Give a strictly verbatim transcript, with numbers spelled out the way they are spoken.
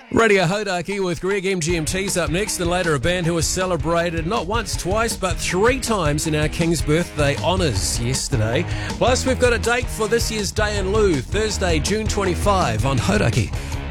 Radio Hodaki with Greg M G M T's up next, and later a band who was celebrated not once, twice, but three times in our King's Birthday honours yesterday. Plus, we've got a date for this year's Day in Lieu, Thursday, June twenty-fifth on Hodaki.